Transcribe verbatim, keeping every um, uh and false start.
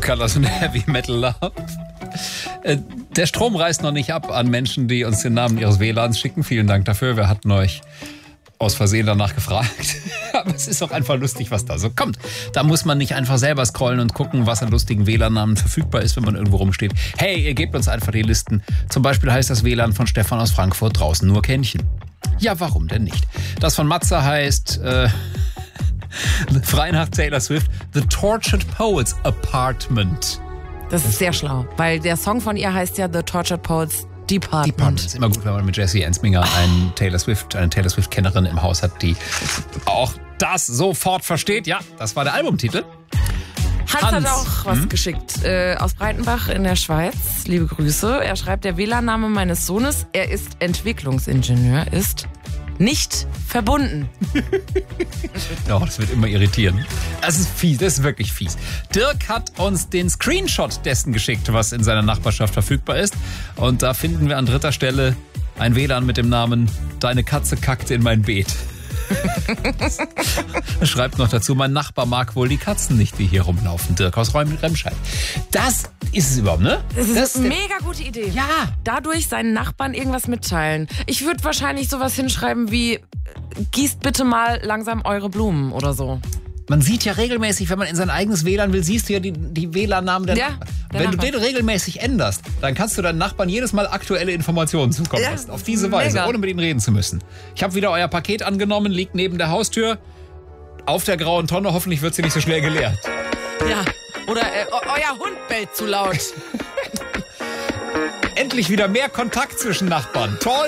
Colors und Heavy Metal Love. Äh, der Strom reißt noch nicht ab an Menschen, die uns den Namen ihres W L A Ns schicken. Vielen Dank dafür. Wir hatten euch aus Versehen danach gefragt. Aber es ist doch einfach lustig, was da so kommt. Da muss man nicht einfach selber scrollen und gucken, was an lustigen W L A N-Namen verfügbar ist, wenn man irgendwo rumsteht. Hey, ihr gebt uns einfach die Listen. Zum Beispiel heißt das W L A N von Stefan aus Frankfurt draußen nur Kännchen. Ja, warum denn nicht? Das von Matze heißt äh, frei nach Taylor Swift, The Tortured Poets Apartment. Das ist sehr schlau, weil der Song von ihr heißt ja The Tortured Poets Department. Department. Ist immer gut, wenn man mit Jessie Ensminger einen Taylor Swift, eine Taylor Swift-Kennerin im Haus hat, die auch das sofort versteht. Ja, das war der Albumtitel. Hans, Hans. hat auch was hm? geschickt. Äh, aus Breitenbach in der Schweiz. Liebe Grüße. Er schreibt, der W L A N-Name meines Sohnes, er ist Entwicklungsingenieur, ist nicht verbunden. Doch, das wird immer irritieren. Das ist fies, das ist wirklich fies. Dirk hat uns den Screenshot dessen geschickt, was in seiner Nachbarschaft verfügbar ist. Und da finden wir an dritter Stelle ein W L A N mit dem Namen Deine Katze kackt in mein Beet. Er schreibt noch dazu, mein Nachbar mag wohl die Katzen nicht, die hier rumlaufen. Dirk aus Remscheid. Das ist es überhaupt, ne? Das ist das eine mega gute Idee. Ja. Dadurch seinen Nachbarn irgendwas mitteilen. Ich würde wahrscheinlich sowas hinschreiben wie, gießt bitte mal langsam eure Blumen oder so. Man sieht ja regelmäßig, wenn man in sein eigenes W L A N will, siehst du ja die, die W L A N-Namen der ja, Nachbarn. Der wenn Nachbar. du den regelmäßig änderst, dann kannst du deinen Nachbarn jedes Mal aktuelle Informationen zukommen Ja, lassen. Auf diese Weise, mega. ohne mit ihnen reden zu müssen. Ich habe wieder euer Paket angenommen, liegt neben der Haustür, auf der grauen Tonne. Hoffentlich wird sie nicht so schnell geleert. Ja, oder äh, euer Hund bellt zu laut. Endlich wieder mehr Kontakt zwischen Nachbarn. Toll!